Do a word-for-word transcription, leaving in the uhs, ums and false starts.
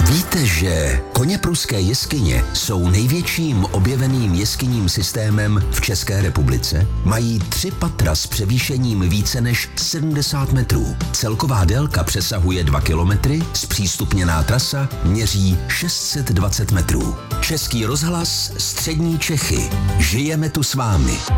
Víte, že Koněpruské jeskyně jsou největším objeveným jeskyním systémem v České republice? Mají tři patra s převýšením více než sedmdesát metrů. Celková délka přesahuje dva kilometry, zpřístupněná trasa měří šest set dvacet metrů. Český rozhlas Střední Čechy. Žijeme tu s vámi.